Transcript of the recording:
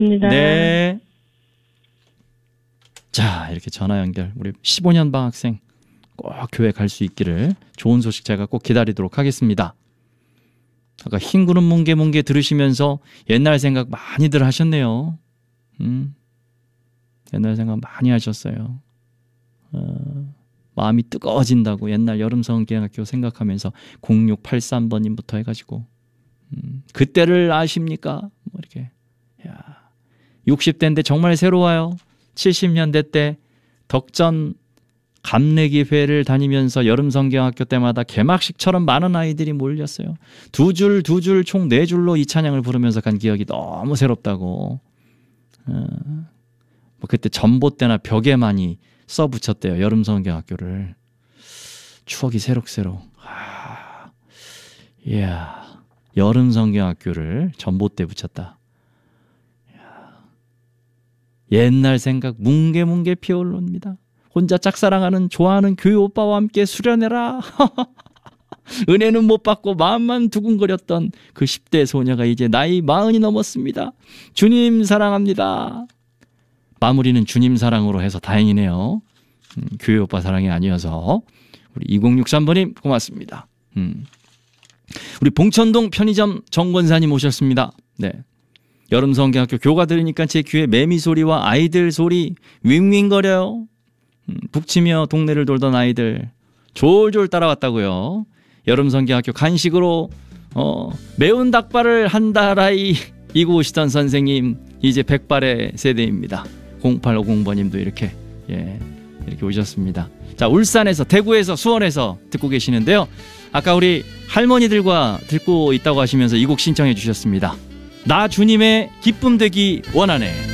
고맙습니다. 네. 자, 이렇게 전화 연결. 우리 15년 방학생 꼭 교회 갈 수 있기를 좋은 소식 제가 꼭 기다리도록 하겠습니다. 아까 흰 구름 뭉게뭉게 들으시면서 옛날 생각 많이들 하셨네요. 옛날 생각 많이 하셨어요. 마음이 뜨거워진다고 옛날 여름성경학교 생각하면서 0683번님부터 해가지고 그때를 아십니까? 뭐 이렇게. 야, 60대인데 정말 새로워요. 70년대 때 덕전 감내기회를 다니면서 여름성경학교 때마다 개막식처럼 많은 아이들이 몰렸어요. 두 줄 총 4줄로 이 찬양을 부르면서 간 기억이 너무 새롭다고. 뭐 그때 전봇대나 벽에 많이 써붙였대요. 여름성경학교를. 추억이 새록새록. 이야, 여름성경학교를 전봇대 붙였다. 옛날 생각 뭉게뭉게 피어올릅니다. 혼자 짝사랑하는 좋아하는 교회 오빠와 함께 수련해라. 은혜는 못 받고 마음만 두근거렸던 그 10대 소녀가 이제 나이 40이 넘었습니다. 주님 사랑합니다. 마무리는 주님 사랑으로 해서 다행이네요. 교회 오빠 사랑이 아니어서. 우리 2063번님 고맙습니다. 우리 봉천동 편의점 정권사님 오셨습니다. 네. 여름성경학교 교가 들으니까 제 귀에 매미 소리와 아이들 소리 윙윙거려요. 북치며 동네를 돌던 아이들 졸졸 따라왔다고요. 여름성경학교 간식으로 매운 닭발을 한 달아이 이고 오시던 선생님 이제 백발의 세대입니다. 0850번님도 이렇게 이렇게 오셨습니다. 자, 울산에서, 대구에서, 수원에서 듣고 계시는데요. 아까 우리 할머니들과 듣고 있다고 하시면서 이 곡 신청해 주셨습니다. 나 주님의 기쁨 되기 원하네.